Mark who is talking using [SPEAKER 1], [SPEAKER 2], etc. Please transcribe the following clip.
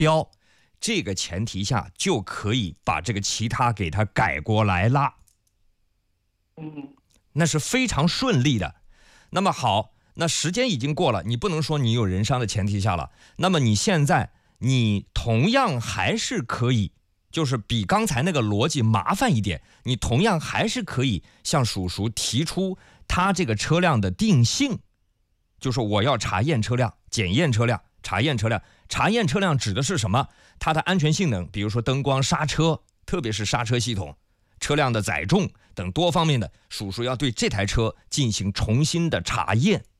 [SPEAKER 1] 标，这个前提下就可以把这个其他给它改过来啦。那是非常顺利的。那么好，那时间已经过了，你不能说你有人伤的前提下了，那么你现在你同样还是可以，就是比刚才那个逻辑麻烦一点，你同样还是可以向叔叔提出他这个车辆的定性，就是我要查验车辆、检验车辆、查验车辆。查验车辆指的是什么？它的安全性能，比如说灯光、刹车，特别是刹车系统、车辆的载重等多方面的，叔叔要对这台车进行重新的查验。